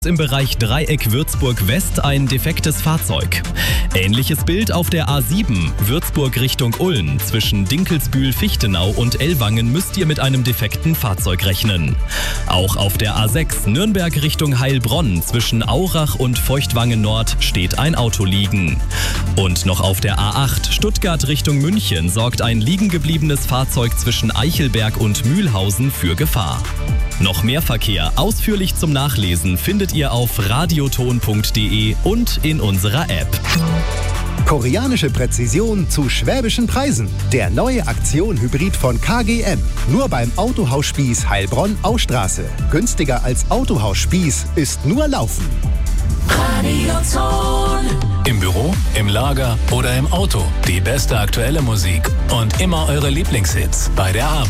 Im Bereich Dreieck Würzburg West ein defektes Fahrzeug. Ähnliches Bild auf der A7 Würzburg Richtung Ulm. Zwischen Dinkelsbühl-Fichtenau und Ellwangen müsst ihr mit einem defekten Fahrzeug rechnen. Auch auf der A6 Nürnberg Richtung Heilbronn zwischen Aurach und Feuchtwangen Nord steht ein Auto liegen. Und noch auf der A8 Stuttgart Richtung München sorgt ein liegengebliebenes Fahrzeug zwischen Eichelberg und Mühlhausen für Gefahr. Noch mehr Verkehr ausführlich zum Nachlesen findet ihr auf radioton.de und in unserer App. Koreanische Präzision zu schwäbischen Preisen. Der neue Aktion-Hybrid von KGM. Nur beim Autohaus Spieß Heilbronn-Austraße. Günstiger als Autohaus Spieß ist nur Laufen. Radioton. Im Büro, im Lager oder im Auto. Die beste aktuelle Musik und immer eure Lieblingshits bei der Arbeit.